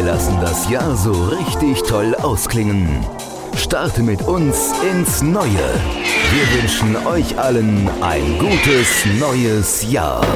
lassen das Jahr so richtig toll ausklingen. Starte mit uns ins Neue. Wir wünschen euch allen ein gutes neues Jahr.